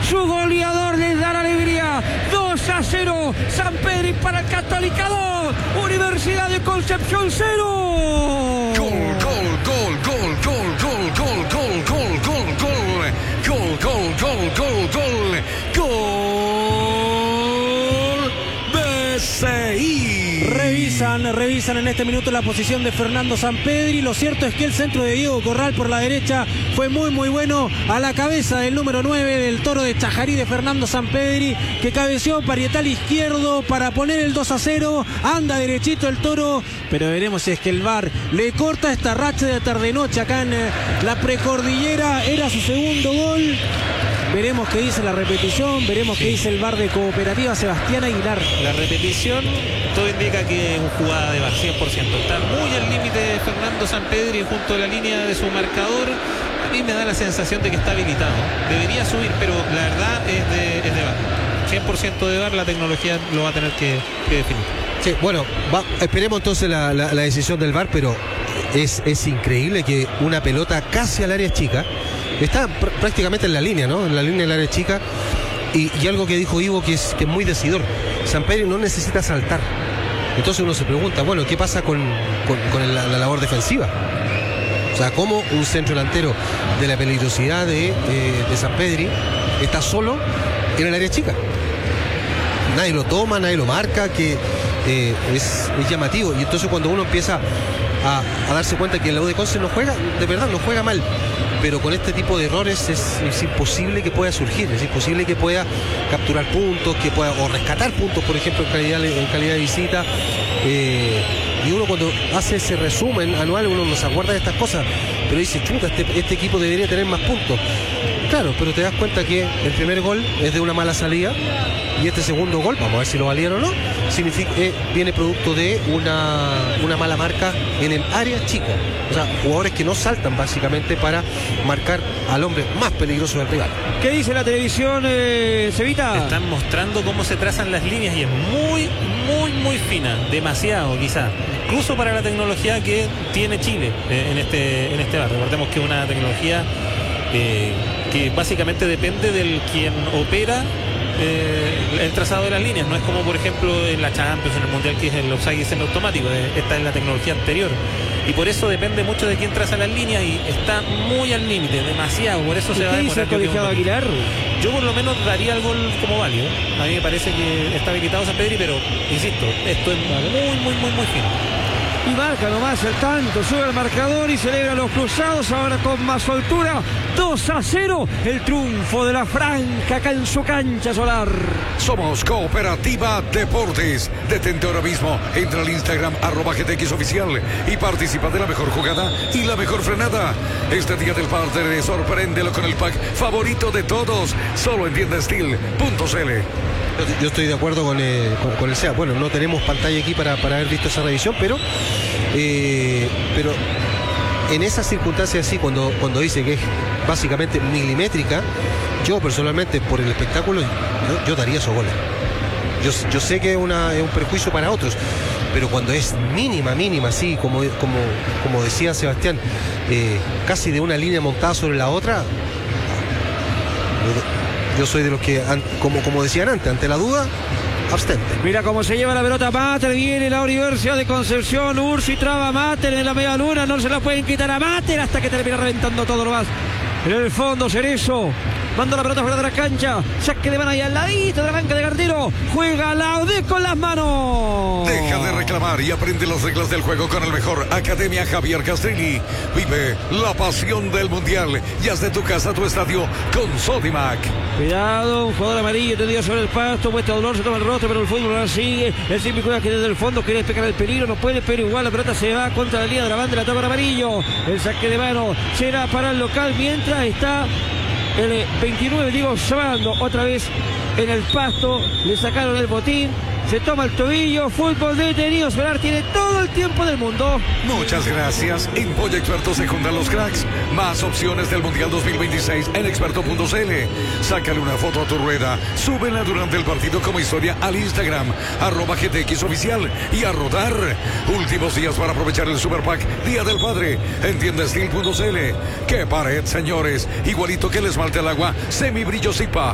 Su goleador les da la alegría. 2-0. San Pedro para el Católica 2. Universidad de Concepción 0. Gol, gol, gol, gol, gol, gol, gol, gol, gol, gol, gol, gol, gol, gol, gol, gol, gol, BCI. Revisan en este minuto la posición de Fernando Sampedri. Lo cierto es que el centro de Diego Corral por la derecha fue muy bueno a la cabeza del número 9 del Toro de Chajarí de Fernando Sampedri, que cabeció parietal izquierdo para poner el 2-0. Anda derechito el Toro, pero veremos si es que el VAR le corta esta racha de tarde-noche acá en la precordillera. Era su segundo gol. Veremos qué dice la repetición, veremos qué dice el VAR de Cooperativa Sebastián Aguilar. La repetición, todo indica que es una jugada de VAR, 100%. Está muy al límite de Fernando Sampedri junto a la línea de su marcador. A mí me da la sensación de que está habilitado. Debería subir, pero la verdad es de VAR. 100% de VAR, la tecnología lo va a tener que definir. Sí, bueno, esperemos entonces la decisión del VAR, pero es increíble que una pelota casi al área chica está prácticamente en la línea, ¿no? En la línea del área chica. Y algo que dijo Ivo que es muy decidor. Sampedri no necesita saltar. Entonces uno se pregunta, bueno, ¿qué pasa con la labor defensiva? O sea, ¿cómo un centro delantero de la peligrosidad de Sampedri está solo en el área chica? Nadie lo toma, nadie lo marca, que es llamativo. Y entonces cuando uno empieza a darse cuenta que el U de Conce no juega, de verdad, no juega mal, pero con este tipo de errores es imposible que pueda surgir, es imposible que pueda capturar puntos, que pueda o rescatar puntos, por ejemplo, en calidad de visita. Y uno cuando hace ese resumen anual, uno no se acuerda de estas cosas, pero dice, chuta, este equipo debería tener más puntos. Claro, pero te das cuenta que el primer gol es de una mala salida y este segundo gol, vamos a ver si lo valieron o no, viene producto de una mala marca en el área chica. O sea, jugadores que no saltan básicamente para marcar al hombre más peligroso del rival. ¿Qué dice la televisión, Cevita? Están mostrando cómo se trazan las líneas y es muy fina, demasiado quizá. Incluso para la tecnología que tiene Chile en este bar. Recordemos que es una tecnología que básicamente depende del quien opera el trazado de las líneas. No es como por ejemplo en la Champions, en el Mundial, que es el offside semiautomático. Esta es la tecnología anterior y por eso depende mucho de quién traza las líneas y está muy al límite, demasiado. Por eso se va a demorar. ¿Qué dice el colegiado Aguilar? Yo por lo menos daría el gol como válido. A mí me parece que está habilitado Sampedri, pero insisto, esto es muy fino. Y marca nomás el tanto, sube al marcador y celebra los cruzados, ahora con más soltura. 2-0, el triunfo de la Franca acá en su cancha solar. Somos Cooperativa Deportes. Detente ahora mismo, entra al Instagram @GTX Oficial y participa de la mejor jugada y la mejor frenada. Este día del Padre, sorpréndelo con el pack favorito de todos, solo en tiendastil.cl. Yo estoy de acuerdo con el SEA. Bueno, no tenemos pantalla aquí para haber visto esa revisión, pero en esas circunstancias así, cuando dice que es básicamente milimétrica, yo personalmente por el espectáculo yo daría esos goles. Yo sé que es un perjuicio para otros, pero cuando es mínima, así como decía Sebastián, casi de una línea montada sobre la otra, yo soy de los que, como decían antes, ante la duda, abstente. Mira cómo se lleva la pelota Mater, viene la Universidad de Concepción, Ursi traba a Mater en la media luna, no se la pueden quitar a Mater hasta que termina reventando todo lo más. En el fondo, Cerezo manda la pelota fuera de la cancha, saque de mano ahí al ladito de la banca de Gardero, juega Laude con las manos. Deja de reclamar y aprende las reglas del juego con el mejor. Academia Javier Castrilli. Vive la pasión del Mundial y haz de tu casa tu estadio con Sodimac. Cuidado, un jugador amarillo tendido sobre el pasto, muestra dolor, se toma el rostro, pero el fútbol ahora sigue. El Simpi cuida que desde el fondo quiere despejar el peligro, no puede, pero igual la pelota se va contra la línea de la banda, la toma el amarillo. El saque de mano será para el local mientras está el 29, Diego Sabando, otra vez en el pasto, le sacaron el botín, se toma el tobillo, fútbol detenido, Solar tiene todo el tiempo del mundo. Muchas gracias. En Pollo Experto se juntan los cracks. Más opciones del Mundial 2026 en experto.cl. Sácale una foto a tu rueda, súbela durante el partido como historia al Instagram, @GTX Oficial y a rodar. Últimos días para aprovechar el Super Pack Día del Padre en tiendastil.cl. ¡Qué pared, señores! Igualito que el esmalte al agua, Semibrillo Zipa.